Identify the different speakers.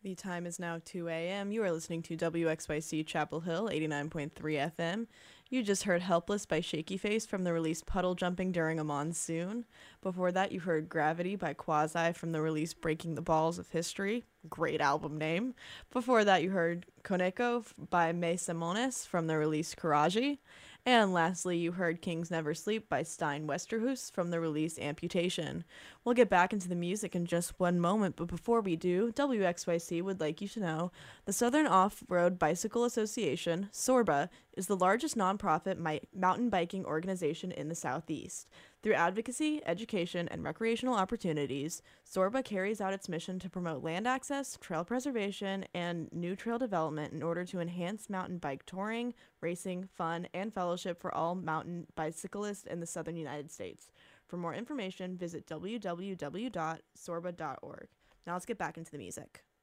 Speaker 1: The time is now 2 a.m. You are listening to WXYC Chapel Hill 89.3 FM. You just heard Helpless by Shaky Face from the release Puddle Jumping During a Monsoon. Before that, you heard Gravity by Quasi from the release Breaking the Balls of History. Great album name. Before that, you heard Koneko by May Simonis from the release Karaji. And lastly, you heard Kings Never Sleep by Stein Westerhus from the release Amputation. We'll get back into the music in just one moment, but before we do, WXYC would like you to know the Southern Off-Road Bicycle Association, SORBA, is the largest nonprofit mountain biking organization in the Southeast. Through advocacy, education, and recreational opportunities, SORBA carries out its mission to promote land access, trail preservation, and new trail development in order to enhance mountain bike touring, racing, fun, and fellowship for all mountain bicyclists in the southern United States. For more information, visit www.sorba.org. Now let's get back into the music.